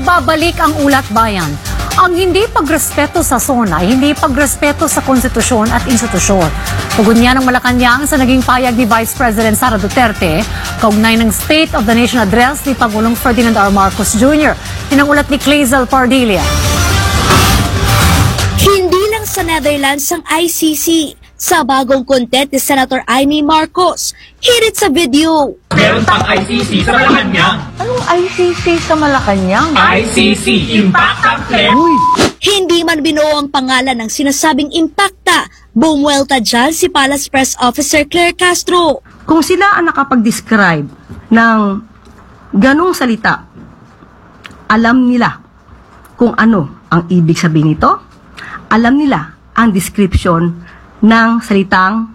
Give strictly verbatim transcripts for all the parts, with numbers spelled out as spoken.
Nagbabalik ang ulat bayan. Ang hindi pagrespeto sa SONA, hindi pagrespeto sa konstitusyon at institusyon. Tugon niya ng Malacanang sa naging payag ni Vice President Sara Duterte, kaugnay ng State of the Nation Address ni Pangulong Ferdinand R. Marcos Junior Tinangulat ni Clazel Pardilia. Hindi lang sa Netherlands ang I C C. Sa bagong content ni Senator Amy Marcos, hirit sa video. Meron pang I C C sa Malacanang. Anong I C C sa Malacanang? I C C, Impact Claire. Hindi man binuo ang pangalan ng sinasabing Impacta, bumuelta dyan si Palace Press Officer Claire Castro. Kung sila ang nakapag-describe ng ganong salita, alam nila kung ano ang ibig sabihin nito, alam nila ang description ng salitang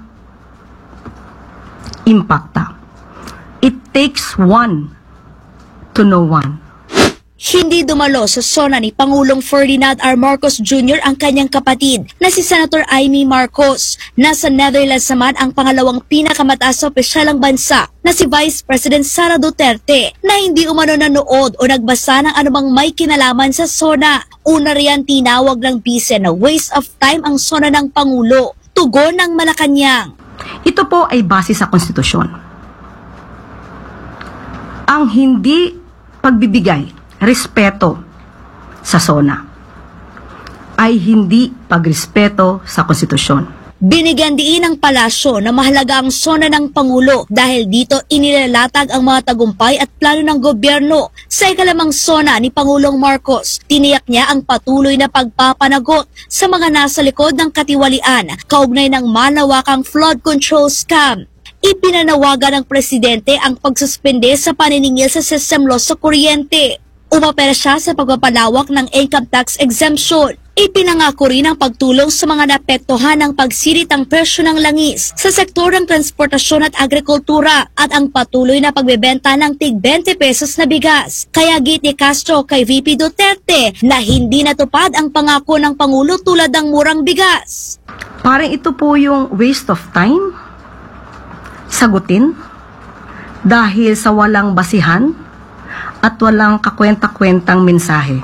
Impacta. It takes one to know one. Hindi dumalo sa SONA ni Pangulong Ferdinand R. Marcos Junior ang kanyang kapatid na si Senator Amy Marcos. Nasa Netherlands naman ang pangalawang pinakamataas na opisyal ng bansa na si Vice President Sara Duterte na hindi umano nanood o nagbasa ng anumang may kinalaman sa SONA. Una riyan tinawag ng bise na waste of time ang SONA ng Pangulo. Tugon ng Malacanang. Ito po ay base sa konstitusyon. Ang hindi pagbibigay respeto sa SONA ay hindi pagrespeto sa konstitusyon. Binigyan diin ng palasyo na mahalaga ang SONA ng Pangulo dahil dito inilalatag ang mga tagumpay at plano ng gobyerno. Sa ikalamang SONA ni Pangulong Marcos, tiniyak niya ang patuloy na pagpapanagot sa mga nasa likod ng katiwalian kaugnay ng malawakang flood control scam. Ipinanawagan ng Presidente ang pagsuspende sa paniningil sa system loss sa kuryente. Umapela siya sa pagpapalawak ng income tax exemption. Ipinangako rin ang pagtulong sa mga naapektuhan ng pagsirit ang presyo ng langis sa sektor ng transportasyon at agrikultura at ang patuloy na pagbebenta ng tig twenty pesos na bigas. Kaya git ni Castro kay V P Duterte na hindi natupad ang pangako ng Pangulo tulad ng murang bigas. Parang ito po yung waste of time sagutin dahil sa walang basihan at walang kakwenta-kwentang mensahe.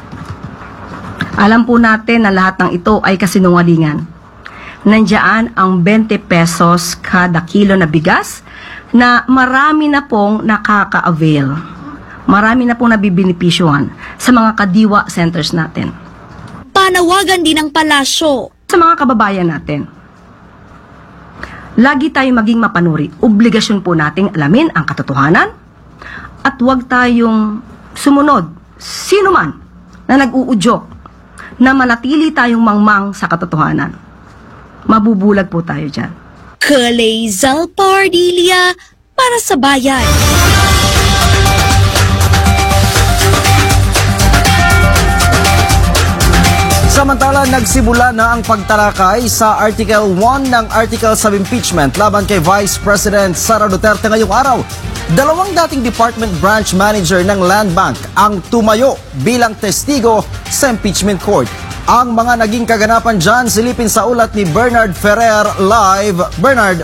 Alam po natin na lahat ng ito ay kasinungalingan. Nandiyan ang twenty pesos kada kilo na bigas na marami na pong nakaka-avail. Marami na pong nabibinipisyuhan sa mga kadiwa centers natin. Panawagan din ng palasyo sa mga kababayan natin. Lagi tayong maging mapanuri. Obligasyon po nating alamin ang katotohanan at huwag tayong sumunod sino man na nag-uudyok na manatili tayong mangmang sa katotohanan. Mabubulag po tayo dyan. Clazel Pardilia para sa Bayan. Samantala, nagsimula na ang pagtalakay sa Article one ng Articles of Impeachment laban kay Vice President Sara Duterte ngayong araw. Dalawang dating Department Branch Manager ng Land Bank ang tumayo bilang testigo sa impeachment court. Ang mga naging kaganapan dyan, silipin sa ulat ni Bernard Ferrer live. Bernard.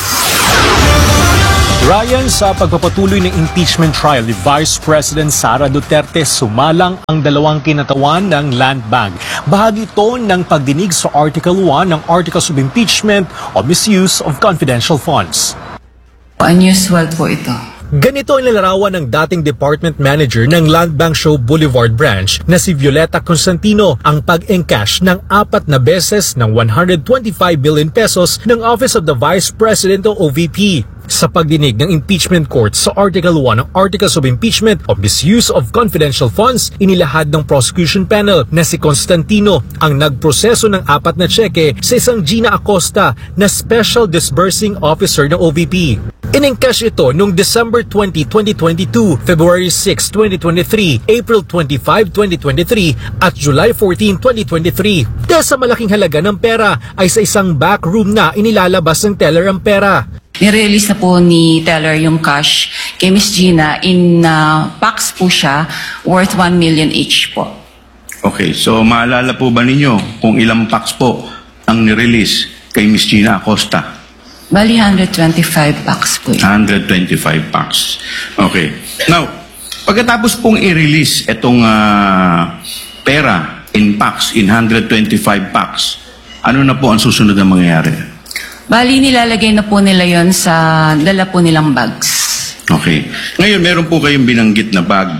Ryan, sa pagpapatuloy ng impeachment trial ni Vice President Sara Duterte, sumalang ang dalawang kinatawan ng Land Bank. Bahagi ito ng pagdinig sa Article one ng Articles of Impeachment o Misuse of Confidential Funds. Unusual po ito. Ganito ang nilarawan ng dating Department Manager ng Land Bank Show Boulevard Branch na si Violeta Constantino ang pag-encash ng apat na beses ng one hundred twenty-five billion pesos ng Office of the Vice President o O V P. Sa pagdinig ng impeachment court sa Article one ng Articles of Impeachment of Misuse of Confidential Funds, inilahad ng prosecution panel na si Constantino ang nagproseso ng apat na tseke sa isang Gina Acosta na Special Disbursing Officer ng O V P. In-encash ito noong December twentieth, twenty twenty-two, February sixth, twenty twenty-three, April twenty-fifth, twenty twenty-three at July fourteenth, twenty twenty-three. Dahil sa malaking halaga ng pera ay sa isang back room na inilalabas ng teller ang pera. Nirelease na po ni teller yung cash kay Miss Gina in uh, packs po siya worth one million each po. Okay, so maalala po ba ninyo kung ilang packs po ang nirelease kay Miss Gina Acosta? Bali, one hundred twenty-five packs po yun. one hundred twenty-five packs. Okay. Now, Pagkatapos pong i-release itong ah, pera in packs, in one hundred twenty-five packs, ano na po ang susunod na mangyayari? Bali, nilalagay na po nila yon sa dala po nilang bags. Okay. Ngayon, meron po kayong binanggit na bag.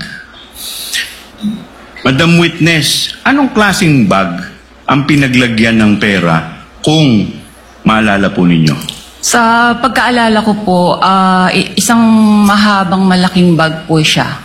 Madam Witness, anong klaseng bag ang pinaglagyan ng pera kung maalala po ninyo? Sa pagkaalala ko po, ah, i- isang mahabang malaking bag po siya.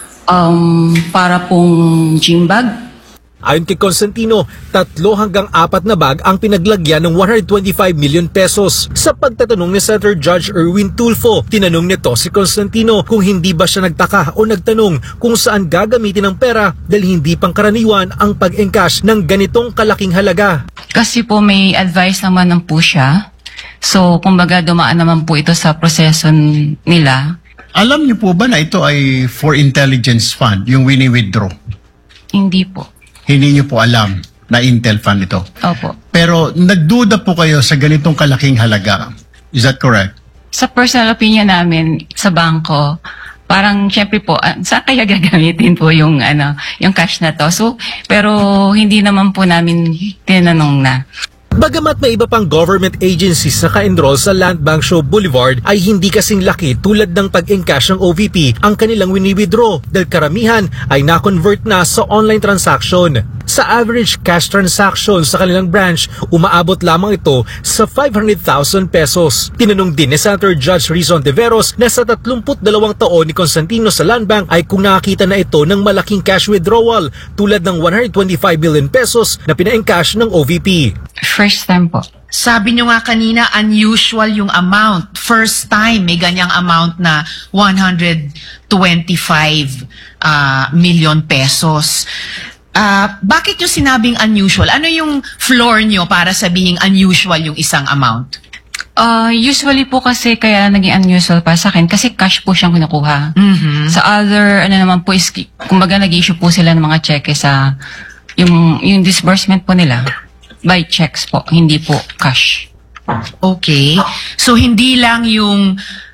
Um, para pong gym bag. Ayon kay Constantino, tatlo hanggang apat na bag ang pinaglagyan ng one hundred twenty-five million pesos. Sa pagtatanong ni Senator Judge Erwin Tulfo, tinanong nito si Constantino kung hindi ba siya nagtaka o nagtanong kung saan gagamitin ang pera dahil hindi pangkaraniwan ang pag-encash ng ganitong kalaking halaga. Kasi po may advice naman ng po siya. So, kumbaga dumaan naman po ito sa proseso nila. Alam niyo po ba na ito ay for intelligence fund, yung wini-withdraw? Hindi po. Hindi niyo po alam na Intel fund ito. Opo. Pero nagduda po kayo sa ganitong kalaking halaga. Is that correct? Sa personal opinion namin sa bangko, parang syempre po, ah, saan kaya gagamitin po yung, ano, yung cash na to? So, pero hindi naman po namin tinanong na. Bagamat may iba pang government agencies na ka-enroll sa Land Bank Show Boulevard ay hindi kasing laki tulad ng pag-encash ng O V P ang kanilang wini-withdraw dahil karamihan ay na-convert na sa online transaction. Sa average cash transaction sa kanilang branch, umaabot lamang ito sa five hundred thousand pesos. Tinanong din ni Senator Judge Rizon de Veros na sa thirty-two taon ni Constantino sa Land Bank ay kung nakakita na ito ng malaking cash withdrawal tulad ng one hundred twenty-five billion pesos na pina-encash ng O V P. First time po. Sabi nyo nga kanina, unusual yung amount. First time may ganyang amount na one hundred twenty-five uh, million pesos. Uh, bakit yung sinabing unusual? Ano yung floor nyo para sabihing unusual yung isang amount? Uh, usually po kasi kaya naging unusual para sa akin kasi cash po siyang kinukuha. Mhm. Sa other, ano naman po is, kumbaga nag-issue po sila ng mga cheque sa, yung, yung disbursement po nila. By checks po, hindi po cash. Okay. So, hindi lang yung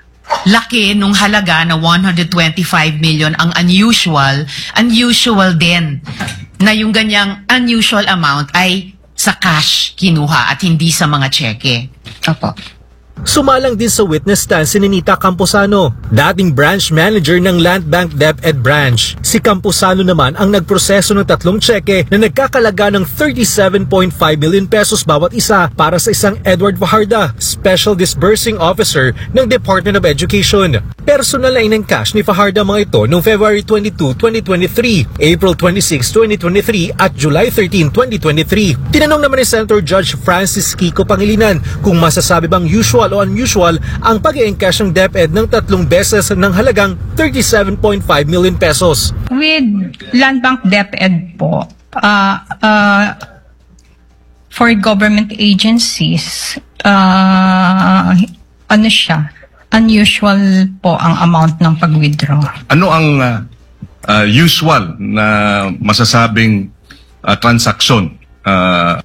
laki nung halaga na one hundred twenty-five million ang unusual, unusual din na yung ganyang unusual amount ay sa cash kinuha at hindi sa mga cheque. Opo. Sumalang din sa witness stand si Ninita Camposano, dating branch manager ng Land Bank DepEd Branch. Si Camposano naman ang nagproseso ng tatlong tseke na nagkakalaga ng thirty-seven point five million pesos bawat isa para sa isang Edward Fajarda, Special Disbursing Officer ng Department of Education. Personal na in-encash ni Fajarda mga ito noong February twenty-second, twenty twenty-three, April twenty-sixth, twenty twenty-three at July thirteenth, twenty twenty-three. Tinanong naman ni Senator Judge Francis Kiko Pangilinan kung masasabi bang usual o unusual ang pag-e-encash ng DepEd ng tatlong beses ng halagang thirty-seven point five million pesos. With Land Bank DepEd po, uh, uh, for government agencies, uh, ano siya, unusual po ang amount ng pag-withdraw. Ano ang uh, uh, usual na masasabing uh, transaksyon? Uh,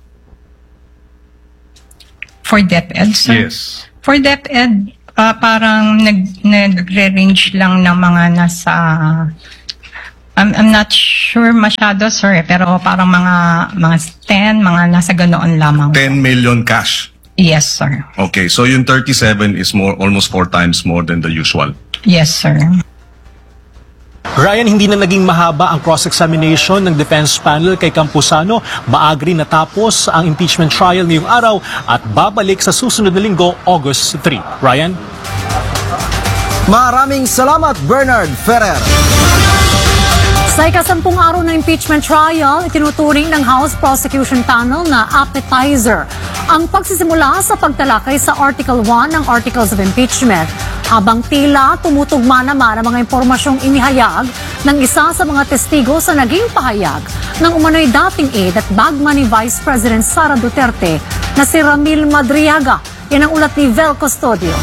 For DepEd, sir? yes. For DepEd, uh, parang nag, nagre-range lang ng mga nasa, I'm, I'm not sure masyado, sir, pero parang mga, mga ten, mga nasa ganoon lamang. ten million cash. Yes, sir. Okay, so yung thirty-seven is more almost four times more than the usual. Yes, sir. Ryan, hindi na naging mahaba ang cross-examination ng defense panel kay Camposano. Maagri natapos ang impeachment trial ngayong araw at babalik sa susunod na linggo, August third. Ryan? Maraming salamat, Bernard Ferrer. Sa ikasampung araw ng impeachment trial, itinuturing ng House Prosecution Panel na appetizer ang pagsisimula sa pagtalakay sa Article one ng Articles of Impeachment, habang tila tumutugma naman ang mga impormasyong inihayag ng isa sa mga testigo sa naging pahayag ng umano'y dating aide at bagman ni Vice President Sara Duterte na si Ramil Madriaga. Yan ang ulat ni Vel Custodio.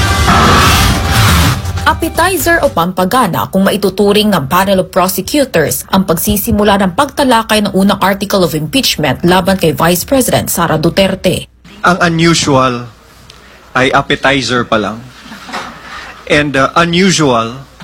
Appetizer o pampagana kung maituturing ng panel of prosecutors ang pagsisimula ng pagtalakay ng unang article of impeachment laban kay Vice President Sara Duterte. Ang unusual ay appetizer pa lang. And uh, unusual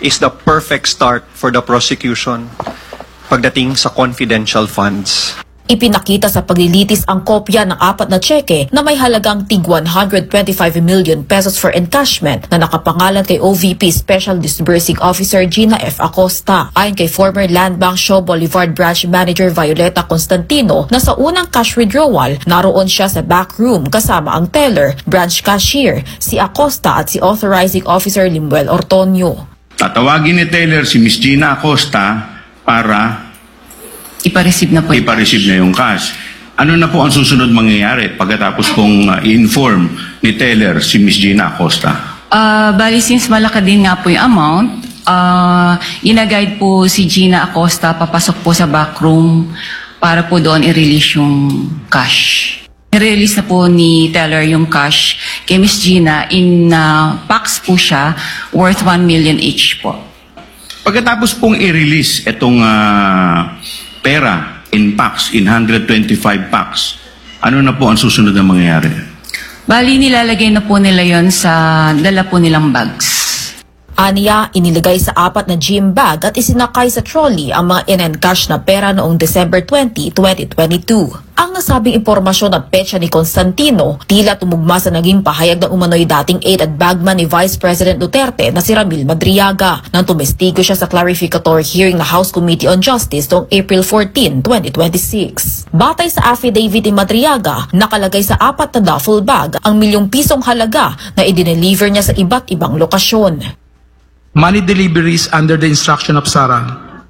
is the perfect start for the prosecution pagdating sa confidential funds. Ipinakita sa paglilitis ang kopya ng apat na tseke na may halagang tig one hundred twenty-five million pesos for encashment na nakapangalan kay O V P Special Disbursing Officer Gina F. Acosta. Ayon kay former Land Bank Show Boulevard Branch Manager Violeta Constantino na sa unang cash withdrawal, naroon siya sa back room kasama ang teller, branch cashier, si Acosta at si Authorizing Officer Limuel Ortonio. Tatawagin ni Taylor si Miss Gina Acosta para Ipa-receive na po. ipa-receive na yung cash. Ano na po ang susunod mangyayari pagkatapos kong uh, i-inform ni Taylor si Miss Gina Acosta? Uh, bali, since malaki din nga po yung amount, uh, ina-guide po si Gina Acosta papasok po sa backroom para po doon i-release yung cash. I-release na po ni Teller yung cash kay Miss Gina in uh, packs po siya worth one million each po. Pagkatapos pong i-release itong uh, pera in packs, in one hundred twenty-five packs, ano na po ang susunod na mangyayari? Bali, nilalagay na po nila yon sa dala po nilang bags. Aniya, inilagay sa apat na gym bag at isinakay sa trolley ang mga in-encash na pera noong December twentieth, twenty twenty-two. Ang nasabing impormasyon at petsa ni Constantino tila tumugma sa naging pahayag ng umano'y dating aide at bagman ni Vice President Duterte na si Ramil Madriaga nang tumestigo siya sa clarificatory hearing na House Committee on Justice noong April fourteenth, twenty twenty-six. Batay sa affidavit ni Madriaga, nakalagay sa apat na duffel bag ang milyong pisong halaga na idineliver niya sa iba't ibang lokasyon. Money deliveries under the instruction of Sarah.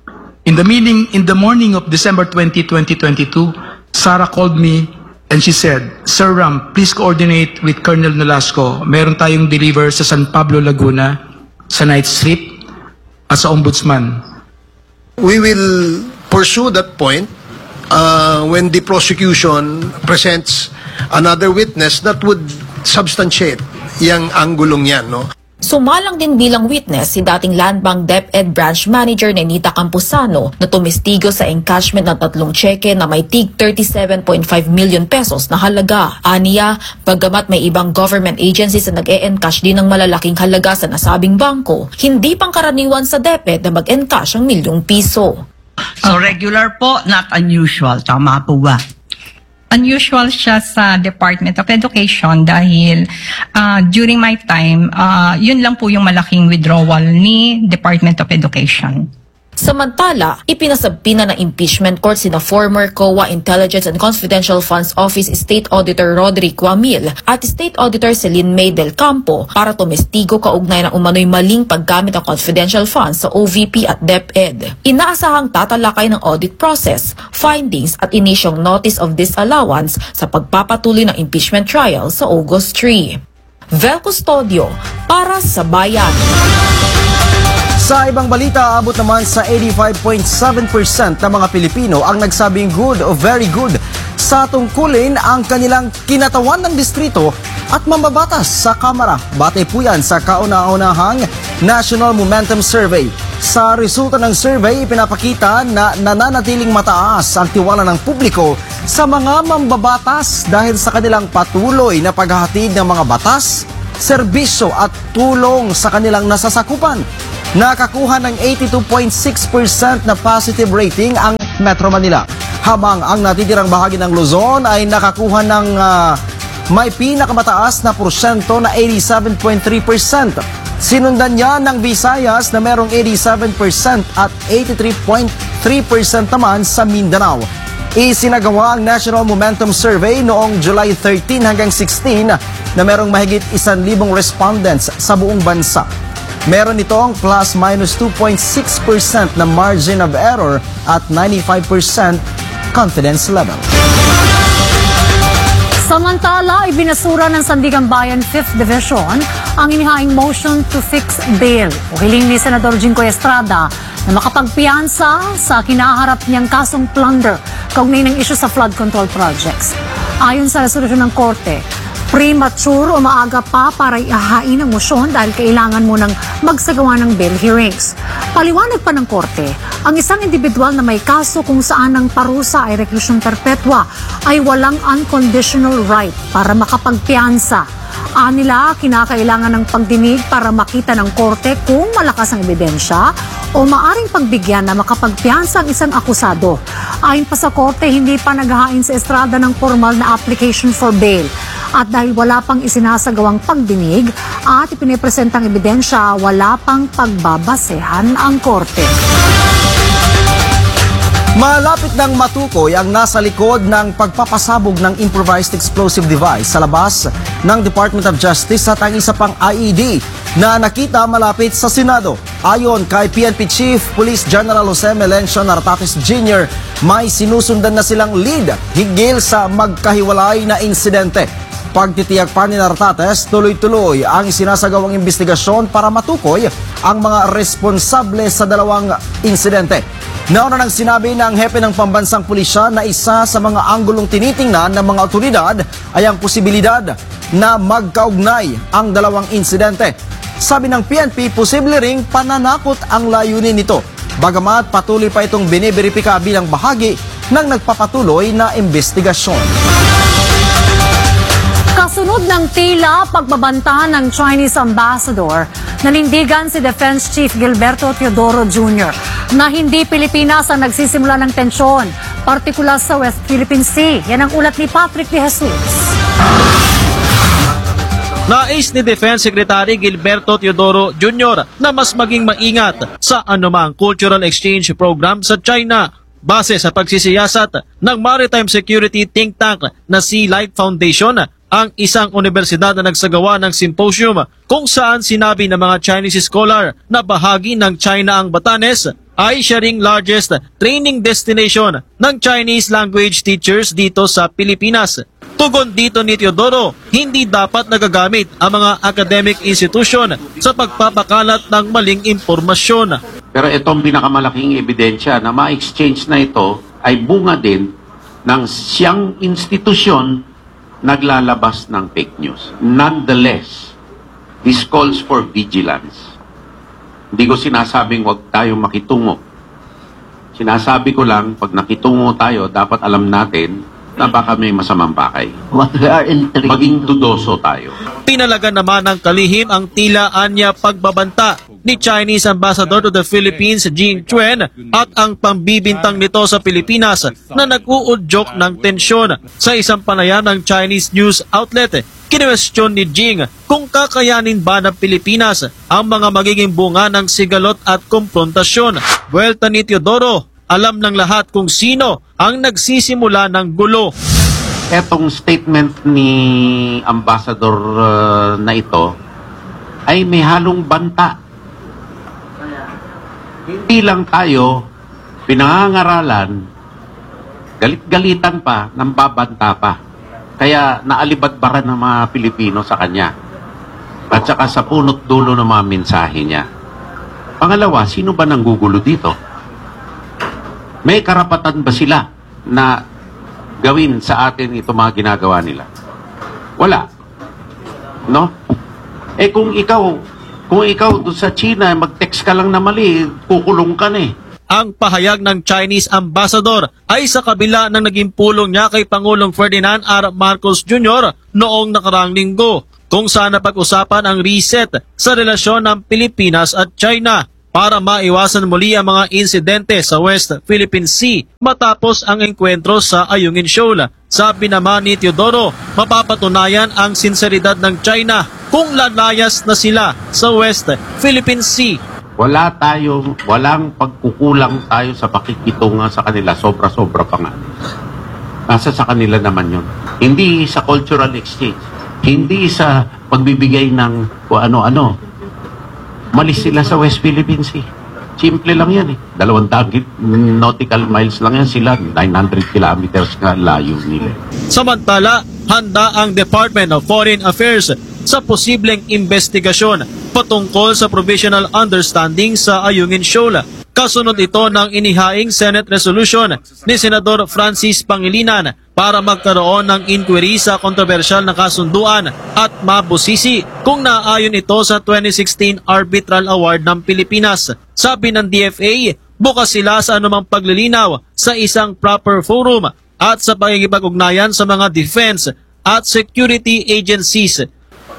In the meeting, in the morning of December twentieth, twenty twenty-two, Sarah called me and she said, Sir Ram, please coordinate with Colonel Nolasco. Meron tayong deliver sa San Pablo, Laguna, sa Night Street, at sa Ombudsman. We will pursue that point uh, when the prosecution presents another witness that would substantiate yung anggulong yan, no? Sumalang din bilang witness si dating Land Bank DepEd Branch Manager Nenita Campusano na tumestigo sa encashment ng tatlong tseke na may tig thirty-seven point five million pesos na halaga. Aniya, bagamat may ibang government agencies na nag-e-encash din ng malalaking halaga sa nasabing bangko, hindi pangkaraniwan sa DepEd na mag-encash ang milyong piso. So regular po, not unusual. Tama po ba? Unusual siya sa Department of Education dahil uh, during my time, uh, yun lang po yung malaking withdrawal ni Department of Education. Samantala, ipinasabpi na ng impeachment court sina former C O A Intelligence and Confidential Funds Office State Auditor Roderick Wamil at State Auditor Celine May Del Campo para tumestigo kaugnay ng umano'y maling paggamit ng confidential funds sa O V P at DepEd. Inaasahang tatalakay ng audit process, findings at inisyong notice of disallowance sa pagpapatuloy ng impeachment trial sa August third. Vel Custodio para sa Bayan. Sa ibang balita, abot naman sa eighty-five point seven percent ng mga Pilipino ang nagsabing good o very good sa tungkulin ang kanilang kinatawan ng distrito at mambabatas sa Kamara. Batay po yan sa kauna-unahang National Momentum Survey. Sa resulta ng survey, ipinapakita na nananatiling mataas ang tiwala ng publiko sa mga mambabatas dahil sa kanilang patuloy na paghahatid ng mga batas, serbisyo at tulong sa kanilang nasasakupan. Nakakuha ng eighty-two point six percent na positive rating ang Metro Manila, habang ang natitirang bahagi ng Luzon ay nakakuha ng uh, may pinakamataas na porsyento na eighty-seven point three percent. Sinundan niya ng Visayas na merong eighty-seven percent at eighty-three point three percent naman sa Mindanao. Isinagawa ang National Momentum Survey noong July thirteen hanggang sixteen na merong mahigit isang libong respondents sa buong bansa. Meron itong plus minus two point six percent na margin of error at ninety-five percent confidence level. Samantala, ibinasura ng Sandigan Bayan fifth Division ang inihaing motion to fix bail o hiling ni Senador Jingoy Estrada na makapagpiyansa sa kinaharap niyang kasong plunder kaugnay ng issue sa flood control projects. Ayon sa resolusyon ng Korte, premature o maaga pa para ihahain ang motion dahil kailangan mo nang magsagawa ng bail hearings. Paliwanag pa ng Korte, ang isang individual na may kaso kung saan ang parusa ay reclusion perpetua ay walang unconditional right para makapagpiyansa. Anila, kinakailangan ng pagdinig para makita ng korte kung malakas ang ebidensya o maaring pagbigyan na makapagpiyansa ang isang akusado. Ayon pa sa korte, hindi pa naghahain sa estrada ng formal na application for bail. At dahil wala pang isinasagawang pagdinig at ipinipresentang ebidensya, wala pang pagbabasehan ang korte. Malapit ng matukoy ang nasa likod ng pagpapasabog ng improvised explosive device sa labas ng Department of Justice at ang isa pang I E D na nakita malapit sa Senado. Ayon kay P N P Chief Police General Jose Melencio Nartates Junior, may sinusundan na silang lead higil sa magkahiwalay na insidente. Pagtitiyak pa ni Nartates, tuloy-tuloy ang sinasagawang investigasyon para matukoy ang mga responsable sa dalawang insidente. Nauna nang sinabi ng hepe ng pambansang pulisya na isa sa mga anggulong tinitingnan ng mga otoridad ay ang posibilidad na magkaugnay ang dalawang insidente. Sabi ng P N P, posible ring pananakot ang layunin nito. Bagamat patuloy pa itong biniberipika bilang bahagi ng nagpapatuloy na investigasyon. Kasunod ng tila pagbabanta ng Chinese ambassador, nanindigan si Defense Chief Gilberto Teodoro Junior na hindi Pilipinas ang nagsisimula ng tensyon, partikular sa West Philippine Sea. Yan ang ulat ni Patrick De Jesus. Nais ni Defense Secretary Gilberto Teodoro Junior na mas maging maingat sa anumang cultural exchange program sa China base sa pagsisiyasat ng Maritime Security Think Tank na Sea Light Foundation, ang isang universidad na nagsagawa ng symposium kung saan sinabi ng mga Chinese scholar na bahagi ng China ang Batanes ay siya ring largest training destination ng Chinese language teachers dito sa Pilipinas. Tugon dito ni Teodoro, hindi dapat nagagamit ang mga academic institution sa pagpapakalat ng maling impormasyon. Pero itong pinakamalaking ebidensya na ma-exchange na ito ay bunga din ng siyang institusyon naglalabas ng fake news. Nonetheless, this calls for vigilance. Hindi ko sinasabing huwag tayong makitungo. Sinasabi ko lang, pag nakitungo tayo, dapat alam natin na baka may masamang bakay. Maging dudoso tayo. Pinalagan naman ng kalihim ang tila anya pagbabanta ni Chinese Ambassador to the Philippines Jing Chuen at ang pambibintang nito sa Pilipinas na nag-uudyok ng tensyon. Sa isang panayam ng Chinese news outlet, kinwestiyon ni Jing kung kakayanin ba ng Pilipinas ang mga magiging bunga ng sigalot at komprontasyon. Buwelta ni Teodoro, alam ng lahat kung sino ang nagsisimula ng gulo. Etong statement ni Ambassador uh, na ito ay may halong banta. Hindi lang tayo pinangangaralan, galit-galitan pa, nang babanta pa. Kaya naalibadbaran ng mga Pilipino sa kanya. At saka sa punot dulo ng mga mensahe niya. Pangalawa, sino ba nanggugulo dito? May karapatan ba sila na gawin sa atin ito mga ginagawa nila? Wala. No? Eh kung ikaw, kung ikaw doon sa China, mag-text ka lang na mali, kukulong ka na eh. Ang pahayag ng Chinese Ambassador ay sa kabila ng naging pulong niya kay Pangulong Ferdinand R. Marcos Junior noong nakaraang linggo, kung saan napag-usapan ang reset sa relasyon ng Pilipinas at China para maiwasan muli ang mga insidente sa West Philippine Sea matapos ang enkwentro sa Ayungin Shoal. Sabi naman ni Teodoro, mapapatunayan ang sinseridad ng China kung lalayas na sila sa West Philippine Sea. Wala tayo, walang pagkukulang tayo sa pakikitungan sa kanila, sobra-sobra pa nga. Nasa sa kanila naman yun. Hindi sa cultural exchange, hindi sa pagbibigay ng kung ano-ano. Malis sila sa West Philippine Sea. Simple lang yan eh. Dalawang dagit nautical miles lang yan sila. nine hundred kilometers nga layo nila. Samantala, handa ang Department of Foreign Affairs sa posibleng investigasyon patungkol sa provisional understanding sa Ayungin Shoal. Kasunod ito ng inihaing Senate resolution ni Senador Francis Pangilinan para magkaroon ng inquiry sa kontrobersyal na kasunduan at mabusisi kung naayon ito sa twenty sixteen Arbitral Award ng Pilipinas. Sabi ng D F A, bukas sila sa anumang paglilinaw sa isang proper forum at sa pakikipag-ugnayan sa mga defense at security agencies.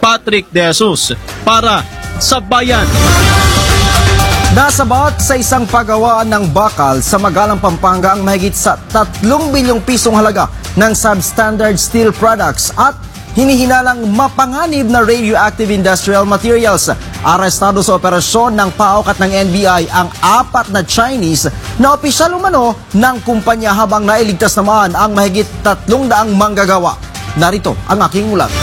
Patrick De Jesus para sa Bayan. Nasabat sa isang pagawaan ng bakal sa Magalang, Pampanga ang mahigit sa tatlong bilyong pisong halaga ng substandard steel products at hinihinalang mapanganib na radioactive industrial materials. Arestado sa operasyon ng P A O K at ng N B I ang apat na Chinese na opisyal umano ng kumpanya habang nailigtas naman ang mahigit tatlong daang manggagawa. Narito ang aking ulat.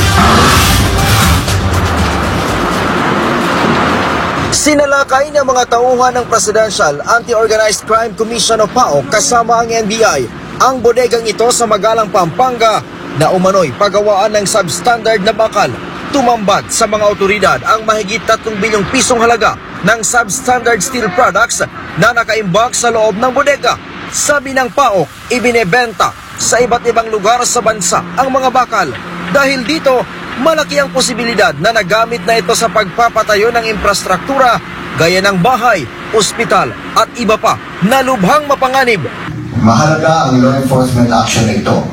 Sinalakay ng mga tauhan ng Presidential Anti-Organized Crime Commission o P A O K kasama ang N B I ang bodegang ito sa Magalang, Pampanga na umano'y pagawaan ng substandard na bakal. Tumambad sa mga otoridad ang mahigit tatlong bilyong pisong halaga ng substandard steel products na nakaimbak sa loob ng bodega. Sabi ng P A O K, ibinebenta sa iba't ibang lugar sa bansa ang mga bakal. Dahil dito, malaki ang posibilidad na nagamit na ito sa pagpapatayo ng infrastruktura gaya ng bahay, ospital at iba pa na lubhang mapanganib. Mahalaga ang law enforcement action na ito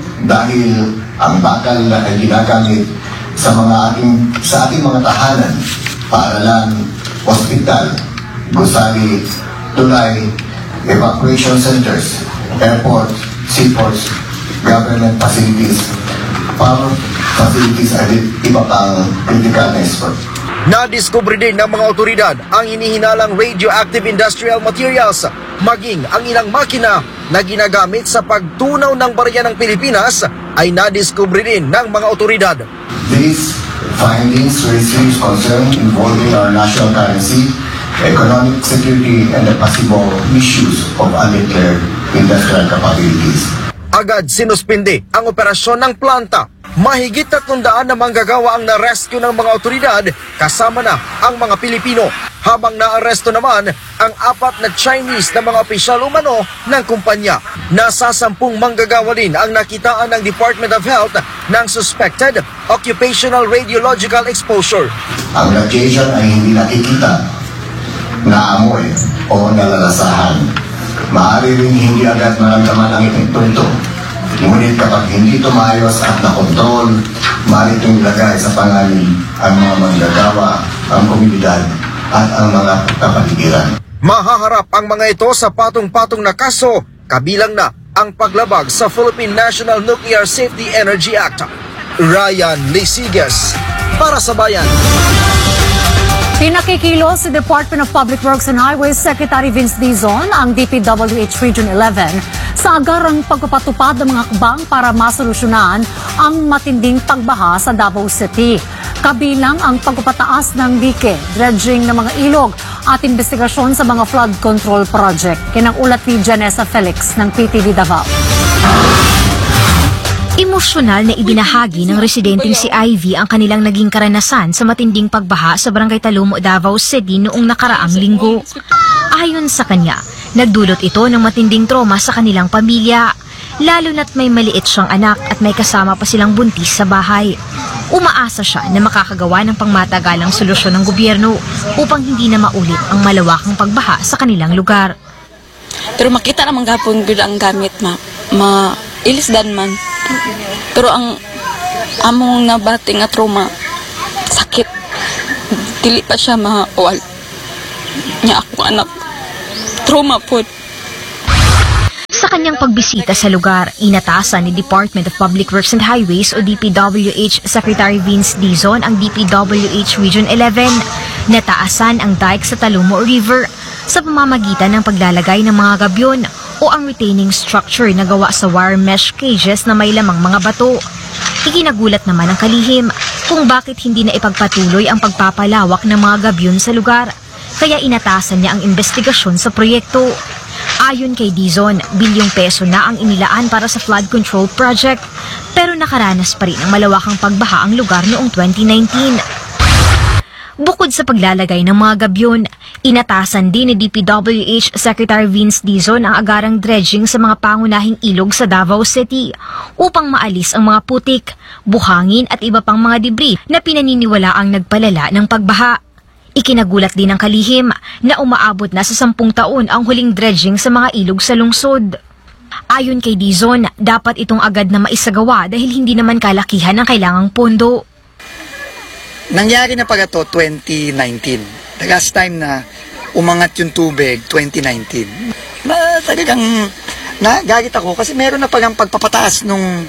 dahil ang bakal na ginagamit sa mga ating sa ating mga tahanan, paaralan, ospital, gusali, tulay, evacuation centers, airports, seaports, government facilities, power facilities at iba pang critical na export. Nadiskubre din ng mga otoridad ang hinihinalang radioactive industrial materials, maging ang ilang makina na ginagamit sa pagtunaw ng barya ng Pilipinas ay nadiskubre din ng mga otoridad. These findings raise serious concern involving our national currency, economic security, and the possible misuse of undeclared industrial capabilities. Agad sinuspindi ang operasyon ng planta. Mahigit tatlong daan na manggagawa ang na-rescue ng mga otoridad kasama na ang mga Pilipino. Habang naaresto naman ang apat na Chinese na mga opisyal umano ng kumpanya. Nasa sampung manggagawa din ang nakitaan ng Department of Health ng suspected occupational radiological exposure. Ang radiation ay hindi nakikita, naamoy o nalalasahan. Maaari rin hindi agad maramdaman ang epekto nito. Ngunit kapag hindi ito maayos at nakontrol, maaari itong ilagay sa panganib ang mga manggagawa, ang komunidad at ang mga kapaligiran. Mahaharap ang mga ito sa patong-patong na kaso, kabilang na ang paglabag sa Philippine National Nuclear Safety Energy Act. Ryan Lisigas, para sa Bayan. Pinakikilos si Department of Public Works and Highways Secretary Vince Dizon ang D P W H Region eleven sa agarang pagpapatupad ng mga hakbang para masolusyonan ang matinding pagbaha sa Davao City. Kabilang ang pagpapataas ng dike, dredging ng mga ilog at investigasyon sa mga flood control project. Kinang ulat ni Janessa Felix ng P T V Davao. Emosyonal na ibinahagi ng residenteng si Ivy ang kanilang naging karanasan sa matinding pagbaha sa Barangay Talumo, Davao City noong nakaraang linggo. Ayon sa kanya, nagdulot ito ng matinding trauma sa kanilang pamilya, lalo na't may maliit siyang anak at may kasama pa silang buntis sa bahay. Umaasa siya na makakagawa ng pangmatagalang solusyon ng gobyerno upang hindi na maulit ang malawakang pagbaha sa kanilang lugar. Pero makita naman gapon gud ang gamit ma, ma ilisdan man. Pero ang among nabati nga trauma, sakit. Dili pa siya mahawal. Nya ako anak. Trauma po. Sa kanyang pagbisita sa lugar, inatasan ni Department of Public Works and Highways o D P W H Secretary Vince Dizon ang D P W H Region eleven na taasan ang dike sa Talumo River sa pamamagitan ng paglalagay ng mga gabyon o ang retaining structure na gawa sa wire mesh cages na may lamang mga bato. Ikinagulat naman ang kalihim kung bakit hindi na ipagpatuloy ang pagpapalawak ng mga gabyon sa lugar, kaya inatasan niya ang investigasyon sa proyekto. Ayon kay Dizon, bilyong peso na ang inilaan para sa flood control project, pero nakaranas pa rin ang malawakang pagbaha ang lugar noong twenty nineteen. Bukod sa paglalagay ng mga gabyon, inatasan din ni D P W H Secretary Vince Dizon ang agarang dredging sa mga pangunahing ilog sa Davao City upang maalis ang mga putik, buhangin at iba pang mga debris na pinaniniwala ang nagpalala ng pagbaha. Ikinagulat din ng kalihim na umaabot na sa sampung taon ang huling dredging sa mga ilog sa lungsod. Ayon kay Dizon, dapat itong agad na maisagawa dahil hindi naman kalakihan ang kailangang pondo. nangyari na pala to twenty nineteen. The last time na umangat yung tubig, twenty nineteen. Na talagang nagalit ako kasi meron na palang pagpapataas nung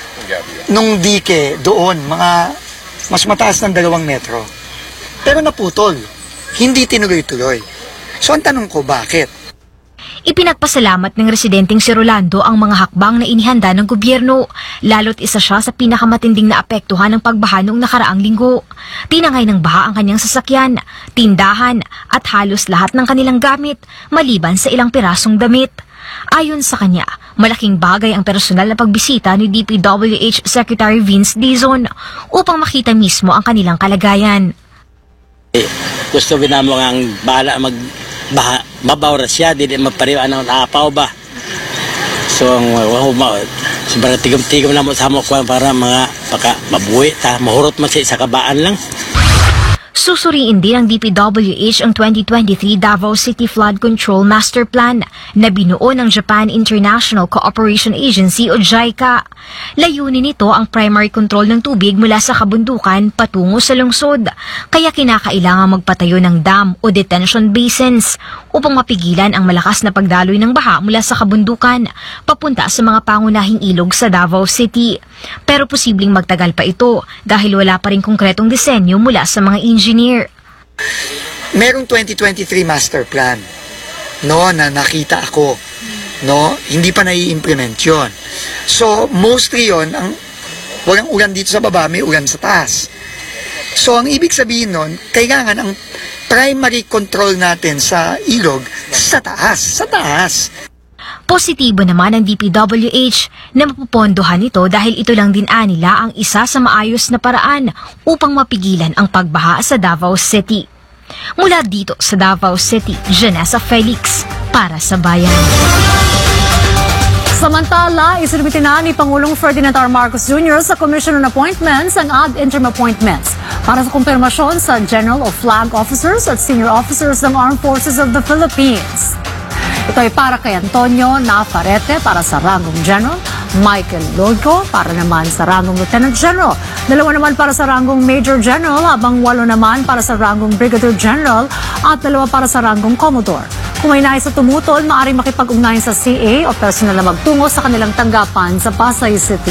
nung dike doon, mga mas mataas ng dalawang metro. Pero naputol. Hindi tinuloy-tuloy. So ang tanong ko, bakit? Ipinagpasalamat ng residenteng si Rolando ang mga hakbang na inihanda ng gobyerno, lalo't isa siya sa pinakamatinding naapektuhan ng pagbaha noong nakaraang linggo. Tinangay ng baha ang kanyang sasakyan, tindahan at halos lahat ng kanilang gamit, maliban sa ilang pirasong damit. Ayon sa kanya, malaking bagay ang personal na pagbisita ni D P W H Secretary Vince Dizon upang makita mismo ang kanilang kalagayan. Eh, gusto binamo ang bala mag baha, mabawra siya, hindi mapariwa ng apaw ba. So, waho ma, sobrang tigam-tigam na mo sa mo para mga paka mabuhi, ta, mahurot man sa kabaan lang. Susuriin din ng D P W H ang twenty twenty-three Davao City Flood Control Master Plan na binuo ng Japan International Cooperation Agency o JICA. Layunin nito ang primary control ng tubig mula sa kabundukan patungo sa lungsod, kaya kinakailangan magpatayo ng dam o detention basins upang mapigilan ang malakas na pagdaloy ng baha mula sa kabundukan papunta sa mga pangunahing ilog sa Davao City. Pero posibleng magtagal pa ito dahil wala pa rin konkretong disenyo mula sa mga engineer. Merong twenty twenty-three master plan, no, na nakita ako, no, hindi pa nai-implement yun. So, mostly yon ang walang ulan dito sa baba, may ulan sa taas. So, ang ibig sabihin nun, kailangan ang primary control natin sa ilog sa taas, sa taas. Positibo naman ang D P W H na mapupondohan ito dahil ito lang din anila ang isa sa maayos na paraan upang mapigilan ang pagbaha sa Davao City. Mula dito sa Davao City, Janessa Felix para sa Bayan. Samantala, isinumiti na ni Pangulong Ferdinand R. Marcos Junior sa Commission on Appointments ang ad interim appointments para sa kumpirmasyon sa General of Flag Officers at Senior Officers ng Armed Forces of the Philippines. Ito ay para kay Antonio Nafarete para sa rangong General, Michael Lodco para naman sa rangong Lieutenant General, dalawa naman para sa rangong Major General, habang walo naman para sa rangong Brigadier General at dalawa para sa rangong Commodore. Kung may nais sa tumutol, maaari makipag-ugnayan sa C A o personal na magtungo sa kanilang tanggapan sa Pasay City.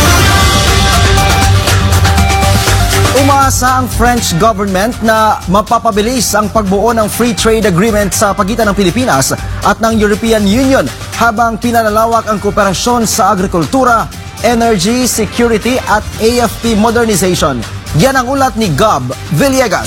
Umaasa ang French government na mapapabilis ang pagbuo ng free trade agreement sa pagitan ng Pilipinas at ng European Union habang pinanalawak ang kooperasyon sa agrikultura, energy, security at A F P modernization. Yan ang ulat ni Gab Villegas.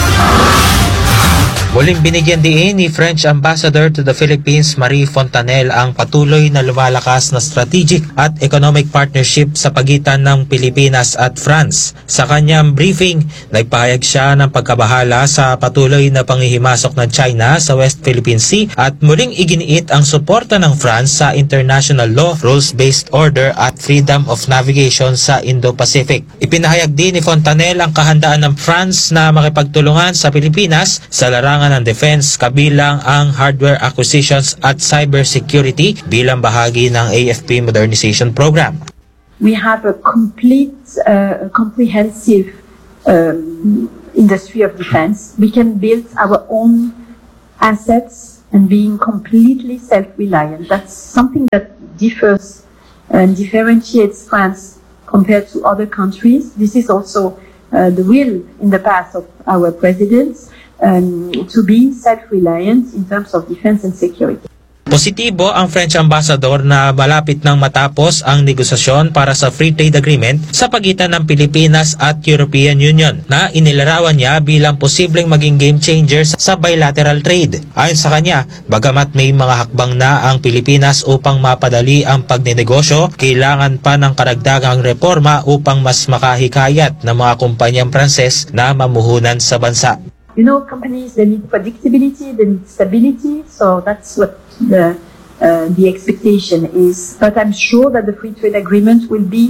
Muling binigyan diin ni French Ambassador to the Philippines Marie Fontanelle ang patuloy na lumalakas na strategic at economic partnership sa pagitan ng Pilipinas at France. Sa kanyang briefing, nagpahayag siya ng pagkabahala sa patuloy na panghihimasok ng China sa West Philippine Sea at muling iginiit ang suporta ng France sa international law, rules-based order at freedom of navigation sa Indo-Pacific. Ipinahayag din ni Fontanelle ang kahandaan ng France na makipagtulungan sa Pilipinas sa larangan ng defense kabilang ang hardware acquisitions at cybersecurity bilang bahagi ng A F P modernization program. We have a complete, uh, comprehensive um, industry of defense. We can build our own assets and being completely self-reliant. That's something that differs and differentiates France compared to other countries. This is also uh, the will in the past of our presidents. Um, to be self-reliant in terms of defense and security. Positibo ang French Ambassador na malapit nang matapos ang negosasyon para sa free trade agreement sa pagitan ng Pilipinas at European Union na inilarawan niya bilang posibleng maging game changer sa bilateral trade. Ayon sa kanya, bagamat may mga hakbang na ang Pilipinas upang mapadali ang pagnenegosyo, kailangan pa ng karagdagang reforma upang mas makahikayat ng mga kumpanyang Pranses na mamuhunan sa bansa. You know, companies, they need predictability, they need stability, so that's what the, uh, the expectation is. But I'm sure that the free trade agreement will be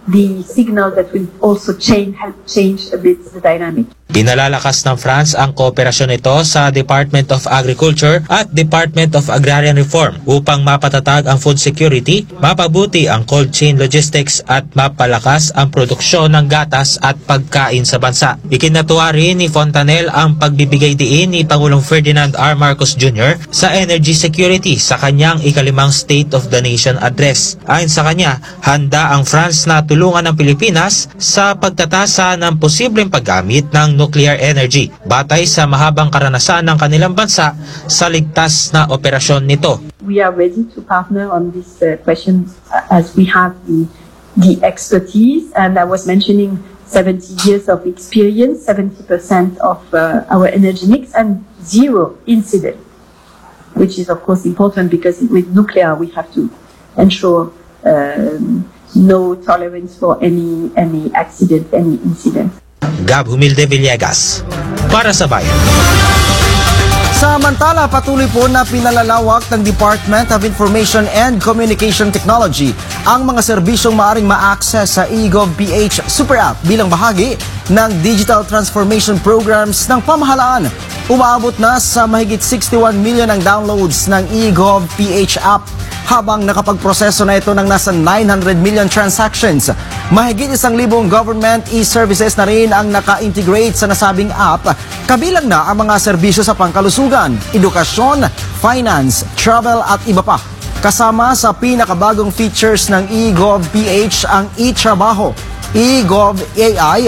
the signal that will also change, help change a bit the dynamic. Pinalalakas ng France ang kooperasyon nito sa Department of Agriculture at Department of Agrarian Reform upang mapatatag ang food security, mapabuti ang cold chain logistics at mapalakas ang produksyon ng gatas at pagkain sa bansa. Ikinatuwa rin ni Fontanelle ang pagbibigay diin ni Pangulong Ferdinand R. Marcos Junior sa energy security sa kanyang ikalimang State of the Nation address. Ayon sa kanya, handa ang France na tulungan ng Pilipinas sa pagtatasa ng posibleng paggamit ng nuclear energy batay sa mahabang karanasan ng kanilang bansa sa ligtas na operasyon nito. We are ready to partner on this uh, question as we have the, the expertise, and I was mentioning seventy years of experience, seventy percent of uh, our energy mix and zero incident, which is of course important because with nuclear we have to ensure um, no tolerance for any any accident, any incident. Gab Humilde Villegas, para sa Bayan. Samantala, patuloy po na pinalalawak ng Department of Information and Communication Technology ang mga serbisyong maaring ma-access sa eGovPH Super App bilang bahagi ng digital transformation programs ng pamahalaan. Umaabot na sa mahigit sixty-one million ang downloads ng eGovPH app habang nakapagproseso na ito ng nasa nine hundred million transactions. Mahigit isang libong government e-services na rin ang naka-integrate sa nasabing app, kabilang na ang mga serbisyo sa pangkalusugan, edukasyon, finance, travel at iba pa. Kasama sa pinakabagong features ng eGovPH ang e-trabaho, eGov-A I,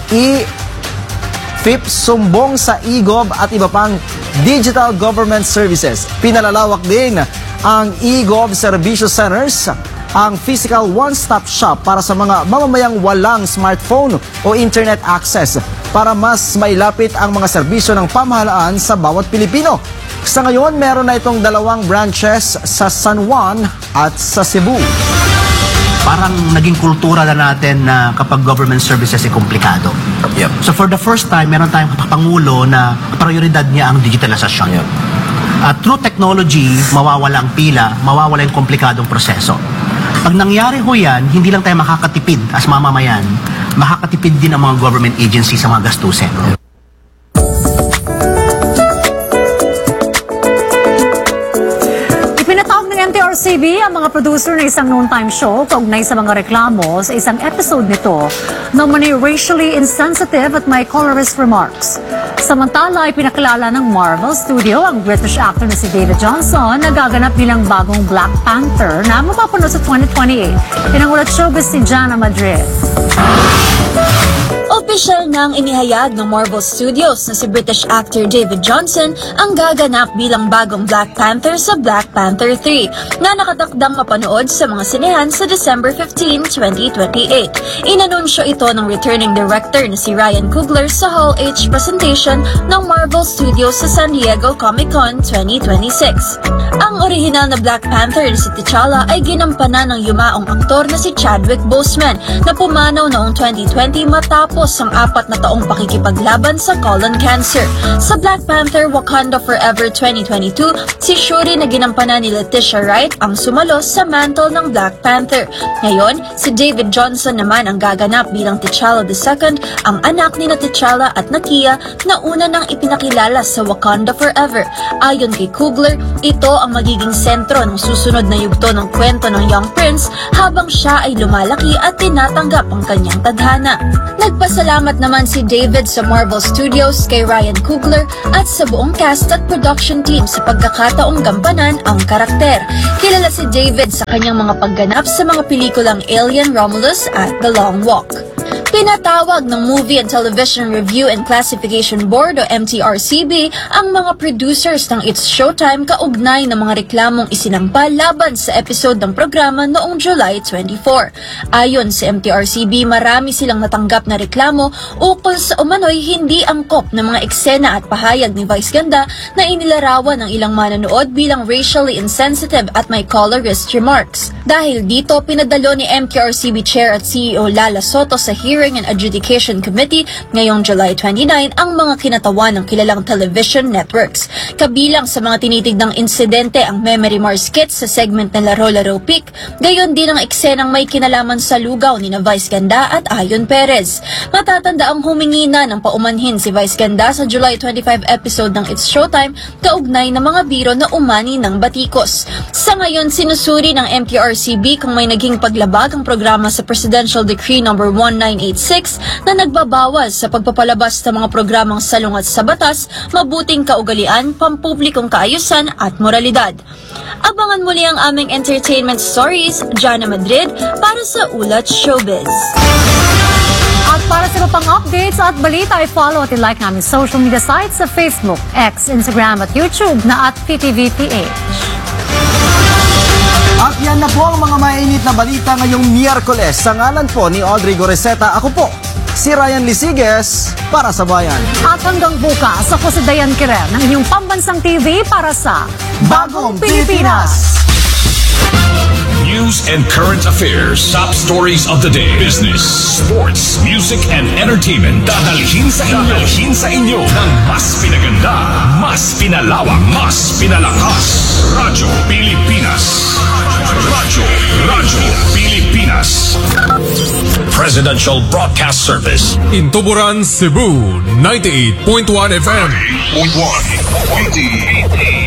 e-F I P sumbong sa eGov at iba pang digital government services. Pinalalawak din ang eGov Servicio Centers, ang physical one-stop shop para sa mga mamamayang walang smartphone o internet access para mas mailapit ang mga serbisyo ng pamahalaan sa bawat Pilipino. Sa ngayon, meron na itong dalawang branches sa San Juan at sa Cebu. Parang naging kultura na natin na kapag government services ay komplikado. Yep. So for the first time, meron tayong Pangulo na prioridad niya ang digitalisasyon. Yep. At through technology, mawawala ang pila, mawawala yung komplikadong proseso. Pag nangyari ho yan, hindi lang tayo makakatipid as mamamayan, makakatipid din ang mga government agencies sa mga gastusin. Ipinatawag ng M T R C B ang mga producer ng isang noontime show kaugnay sa mga reklamo sa isang episode nito na mani racially insensitive at may colorist remarks. Samantala, ay pinakilala ng Marvel Studio ang British actor na si David Johnson na gaganap bilang bagong Black Panther na mapapanood sa twenty twenty-eight. Pinangulat showbiz si Jana Madrid. Opisyal nang inihayag ng Marvel Studios na si British actor David Johnson ang gaganap bilang bagong Black Panther sa Black Panther three na nakatakdang mapanood sa mga sinehan sa December fifteenth, twenty twenty-eight. Inanunsyo ito ng returning director na si Ryan Coogler sa Hall H presentation ng Marvel Studios sa San Diego Comic-Con twenty twenty-six. Ang orihinal na Black Panther na si T'Challa ay ginampanan ng yumaong aktor na si Chadwick Boseman na pumanaw noong twenty twenty matapos ang apat na taong pakikipaglaban sa colon cancer. Sa Black Panther Wakanda Forever twenty twenty-two, si Shuri na ginampanan ni Letitia Wright ang sumalo sa mantle ng Black Panther. Ngayon, si David Johnson naman ang gaganap bilang T'Challa the second, ang anak ni na T'Challa at Nakia na una nang ipinakilala sa Wakanda Forever. Ayon kay Coogler, ito ang magiging sentro ng susunod na yugto ng kwento ng Young Prince habang siya ay lumalaki at tinatanggap ang kanyang tadhana. Nagpasalamat naman si David sa Marvel Studios kay Ryan Coogler at sa buong cast at production team sa pagkakataong gampanan ang karakter. Kilala si David sa kanyang mga pagganap sa mga pelikulang Alien, Romulus at The Long Walk. Pinatawag ng Movie and Television Review and Classification Board o M T R C B ang mga producers ng It's Showtime kaugnay ng mga reklamong isinampa laban sa episode ng programa noong July twenty-fourth. Ayon sa M T R C B, marami silang natanggap na reklamo ukol sa umano'y hindi angkop ng mga eksena at pahayag ni Vice Ganda na inilarawan ng ilang manonood bilang racially insensitive at may colorist remarks. Dahil dito, pinadalo ni M T R C B Chair at C E O Lala Soto sa hearing Hearing and Adjudication Committee ngayong July twenty-ninth ang mga kinatawan ng kilalang television networks. Kabilang sa mga tinitignang insidente ang Memory Mars kits sa segment ng Laro Laro Pic, gayon din ang eksenang may kinalaman sa lugaw ni na Vice Ganda at Ayon Perez. Matatanda ang humingi na ng paumanhin si Vice Ganda sa July twenty-fifth episode ng It's Showtime kaugnay ng mga biro na umani ng batikos. Sa ngayon, sinusuri ng M T R C B kung may naging paglabag ang programa sa Presidential Decree number nineteen eighty-six na nagbabawas sa pagpapalabas ng mga programang salungat sa batas, mabuting kaugalian, pampublikong kaayusan at moralidad. Abangan muli ang aming entertainment stories, Jana Madrid, para sa Ulat Showbiz. At para sa iba pang updates at balita, i-follow at i-like namin social media sites sa Facebook, X, Instagram at YouTube na at T T V P H. At yan na po ang mga mainit na balita ngayong Miyerkules. Sa ngalan po ni Audrey Goreseta, ako po, si Ryan Lisiges, para sa Bayan. At hanggang bukas, ako si Dayan Kirer ng inyong pambansang T V para sa Bagong Pilipinas. News and current affairs, top stories of the day, business, sports, music, and entertainment. Dadalhin sa inyo, dadalhin sa inyo ng mas pinaganda, mas pinalawak, mas pinalakas. Radyo Pilipinas. Radyo, Radyo Pilipinas. Presidential Broadcast Service. In Tuburan, Cebu, ninety-eight point one F M. ninety-eight point one.